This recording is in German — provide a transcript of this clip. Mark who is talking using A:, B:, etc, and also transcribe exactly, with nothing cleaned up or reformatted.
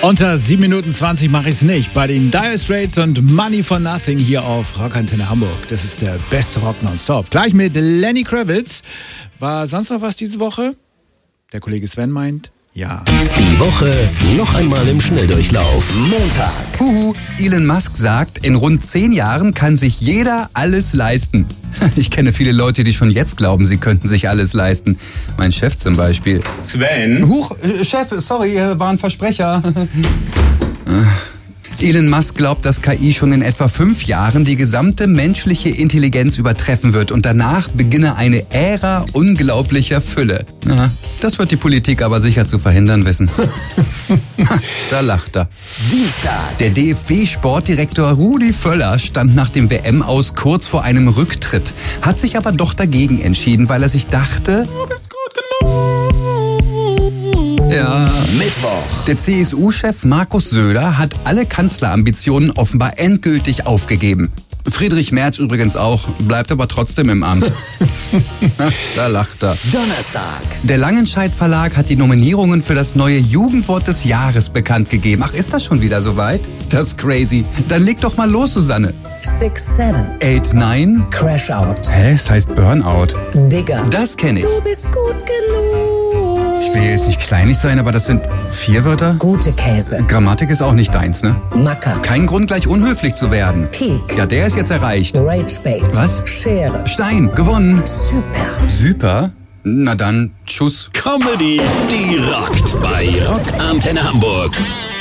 A: Unter sieben Minuten zwanzig mache ich es nicht. Bei den Dire Straits und Money for Nothing hier auf Rockantenne Hamburg. Das ist der beste Rock nonstop. Gleich mit Lenny Kravitz. War sonst noch was diese Woche? Der Kollege Sven meint, ja.
B: Die Woche noch einmal im Schnelldurchlauf. Montag.
C: Huhu, Elon Musk sagt, in rund zehn Jahren kann sich jeder alles leisten. Ich kenne viele Leute, die schon jetzt glauben, sie könnten sich alles leisten. Mein Chef zum Beispiel.
D: Sven?
C: Huch, äh, Chef, sorry, äh, war ein Versprecher. Elon Musk glaubt, dass K I schon in etwa fünf Jahren die gesamte menschliche Intelligenz übertreffen wird und danach beginne eine Ära unglaublicher Fülle. Ja, das wird die Politik aber sicher zu verhindern wissen. Da lacht er.
B: Dienstag.
C: Der D F B-Sportdirektor Rudi Völler stand nach dem W M-Aus kurz vor einem Rücktritt, hat sich aber doch dagegen entschieden, weil er sich dachte,
D: Du bist gut genug.
C: ja,
B: Mittwoch.
C: der C S U-Chef Markus Söder hat alle Kanzlerambitionen offenbar endgültig aufgegeben. Friedrich Merz übrigens auch, bleibt aber trotzdem im Amt. Da lacht er.
B: Donnerstag.
C: Der Langenscheidt Verlag hat die Nominierungen für das neue Jugendwort des Jahres bekannt gegeben. Ach, ist das schon wieder soweit? Das ist crazy. Dann leg doch mal los, Susanne.
E: Six, seven.
C: Eight, nine.
E: Crash out.
C: Hä? Es heißt Burnout.
E: Digger.
C: Das kenne ich.
E: Du bist gut genug.
C: Ich will jetzt nicht kleinlich sein, aber das sind vier Wörter.
E: Gute Käse.
C: Grammatik ist auch nicht deins, ne?
E: Macker.
C: Kein Grund, gleich unhöflich zu werden.
E: Peak.
C: Ja, der ist jetzt erreicht.
E: Rage Bait.
C: Was?
E: Schere.
C: Stein, gewonnen.
E: Super.
C: Super? Na dann, tschüss.
B: Comedy, die rockt bei Rockantenne Hamburg.